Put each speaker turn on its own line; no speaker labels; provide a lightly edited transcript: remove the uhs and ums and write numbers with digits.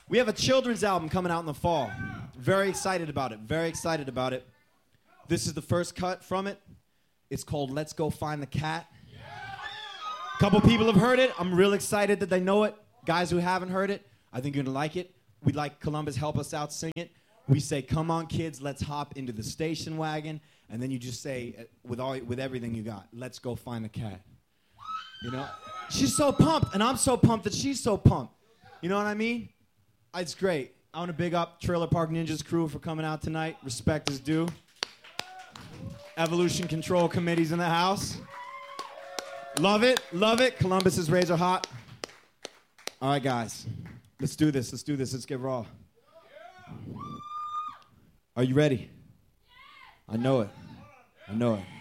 We have a children's album coming out in the fall. Very excited about it. Very excited about it. This is the first cut from it. It's called Let's Go Find the Cat. A couple people have heard it. I'm real excited that they know it. Guys who haven't heard it, I think you're going to like it. We'd like Columbus help us out sing it. We say, come on, kids, let's hop into the station wagon. And then you just say, with everything you got, let's go find the cat. You know? She's so pumped, and I'm so pumped that she's so pumped. You know what I mean? It's great. I want to big up Trailer Park Ninjas crew for coming out tonight. Respect is due. Evolution Control Committee's in the house. Love it, love it. Columbus is razor hot. All right, guys. Let's do this, let's do this. Let's get raw. Are you ready? I know it. I know it.